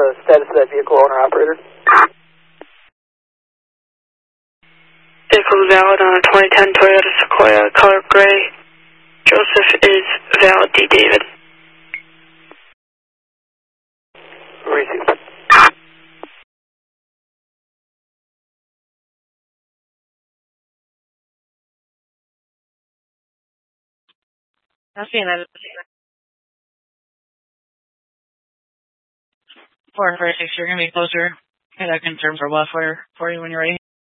status of that vehicle, owner-operator? Vehicle is valid on a 2010 Toyota Sequoia, color gray. Joseph is valid, D. David. Received. I'm seeing that. 446, you're going to be closer. I got a concern for left for you when you're ready.